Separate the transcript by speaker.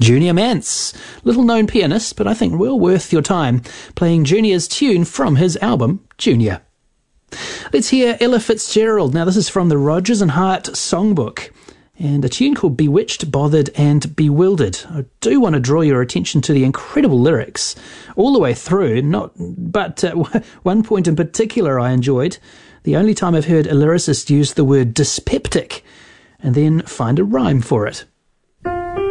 Speaker 1: Junior Mance, little-known pianist, but I think well worth your time, playing Junior's tune from his album, Junior. Let's hear Ella Fitzgerald. Now, this is from the Rodgers and Hart Songbook, and a tune called Bewitched, Bothered and Bewildered. I do want to draw your attention to the incredible lyrics all the way through, but one point in particular I enjoyed, the only time I've heard a lyricist use the word dyspeptic, and then find a rhyme for it.